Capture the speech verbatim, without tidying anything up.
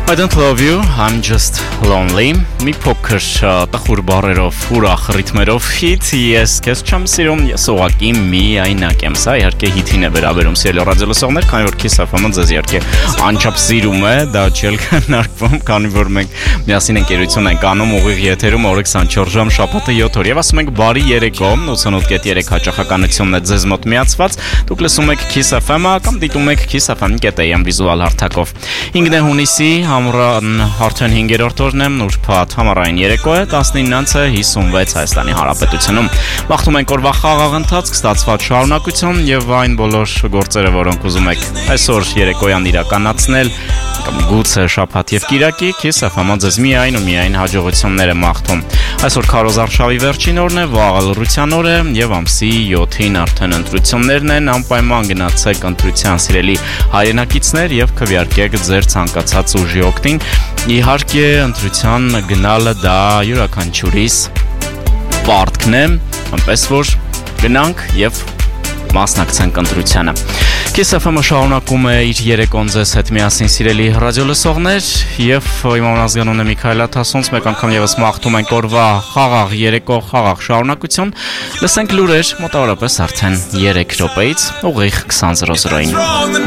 I don't love you, I'm just lonely. Մի փոքր տխուր բառերով, ուրախ ռիթմերով հիթ, ես քեզ չեմ սիրում, ես ուղղակի միայնակ եմ։ Սա իհարկե հիթին է վերաբերում, սիրելի ռադիոլսողներ, քանի որ Kiss F M-ը ձեզ իհարկե անչափ սիրում է, դա չել քննարկվում, քանի որ մենք միասին ընկերություն ենք անում ուղիղ եթերում օրը քսանչորս ժամ շաբաթը յոթ օր։ Եվ ասում ենք բարի երեկո, ութանոթ կետ երեք հաճախականությունն է ձեզ մոտ միացված։ Դուք լսում եք Kiss F M-ը կամ դիտում եք kiss f m dot a m վիզուալ հարթակով։ ինը հունիսի Ամռան արդեն հինգերորդ օրն է, ուրբաթ համառային երեկո է, տասնինը հիսունվեց Հայաստանի Հանրապետությունում։ Մաղթում ենք օրվա խաղաղ ընթացք, ստացված շարունակություն եւ այն բոլոր գործերը, որոնք ուզում եք այսօր երեկոյան իրականացնել, կամ գուցե շաբաթ եւ կիրակի, Kiss F M-ը ձեզ միայն ու միայն հաջողություններ է մաղթում։ Այսօր Քարոզ արշավի վերջին օրն է, վաղը լռության օր է եւ ամսի յոթին արդեն ընտրություններն են, անպայման գնացեք ընտրության սիրելի հայրենակիցներ եւ քվեարկեք ձեր ցանկացած ուժի օգտին։ Իհարկե ընտրության գնալը դա յուրաքանչյուրիս պարտքն է, այնպես որ գնանք եւ մասնակցենք ընտրությանը։ Kiss F M-ը շարունակում է իր երեկոն ձեզ հետ միասին սիրելի ռադիոլսողներ եւ իմ անազգանունն է Միքայել Աթասոնց, մեկ անգամ եւս մաղթում ենք օրվա խաղաղ երեկո, խաղաղ շարունակություն։ Լսենք լուրեր մոտավորապես արդեն երեք րոպեից ուղիղ քսան զրո զրոին։